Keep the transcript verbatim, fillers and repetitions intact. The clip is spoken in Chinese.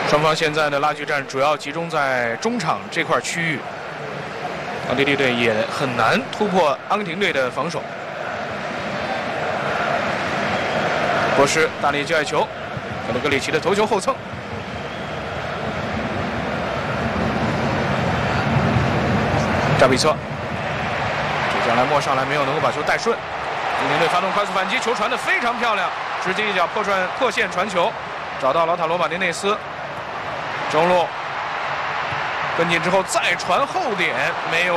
双方现在的拉锯战主要集中在中场这块区域，奥地利队也很难突破阿根廷队的防守。博士大力接爱球，可能格里奇的头球后蹭。扎比策，接下来莫上来没有能够把球带顺。阿根廷队发动快速反击，球传得非常漂亮，直接一脚破传破线传球，找到劳塔罗马丁内斯，中路跟进之后再传后点，没有。